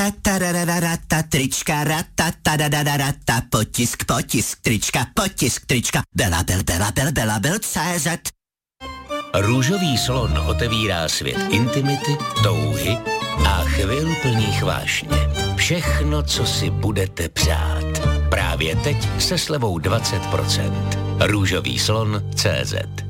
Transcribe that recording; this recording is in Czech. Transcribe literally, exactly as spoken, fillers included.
rata, trička, rata, rata, potisk, potisk, trička, potisk, trička, Belabel, Belabel, Belabel, C Z. Růžový slon otevírá svět intimity, touhy a chvil plných vášně. Všechno, co si budete přát. Právě teď se slevou dvacet procent. Růžový slon C Z.